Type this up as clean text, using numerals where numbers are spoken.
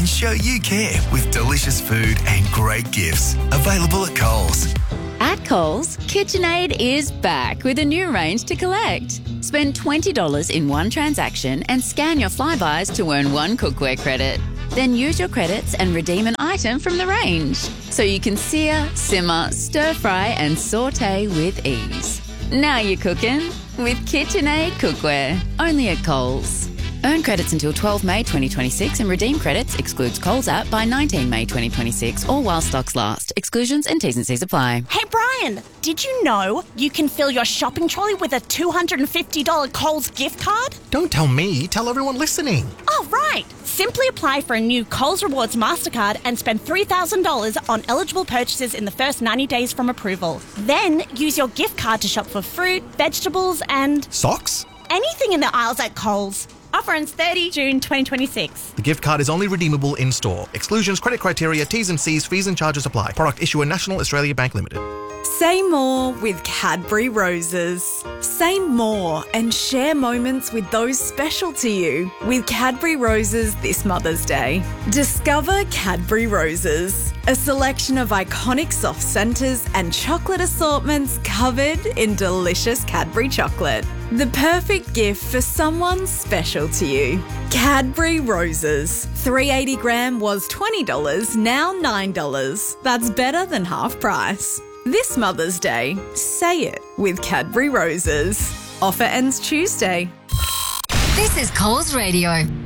and show you care with delicious food and great gifts. Available at Coles. At Coles, KitchenAid is back with a new range to collect. Spend $20 in one transaction and scan your Flybuys to earn one cookware credit. Then use your credits and redeem an item from the range, so you can sear, simmer, stir-fry and sauté with ease. Now you're cooking with KitchenAid cookware, only at Coles. Earn credits until 12 May 2026 and redeem credits, excludes Coles app, by 19 May 2026 or while stocks last. Exclusions and T's and C's apply. Hey Brian, did you know you can fill your shopping trolley with a $250 Coles gift card? Don't tell me, tell everyone listening. Oh, right. Simply apply for a new Coles Rewards MasterCard and spend $3,000 on eligible purchases in the first 90 days from approval. Then use your gift card to shop for fruit, vegetables and... Socks? anything in the aisles at Coles. Offer ends 30 June 2026. The gift card is only redeemable in store. Exclusions, credit criteria, T's and C's, fees and charges apply. Product issuer National Australia Bank Limited. Say more with Cadbury Roses. Say more and share moments with those special to you with Cadbury Roses this Mother's Day. Discover Cadbury Roses, a selection of iconic soft centres and chocolate assortments covered in delicious Cadbury chocolate. The perfect gift for someone special to you. Cadbury Roses. 380 gram was $20, now $9. That's better than half price. This Mother's Day, say it with Cadbury Roses. Offer ends Tuesday. This is Coles Radio.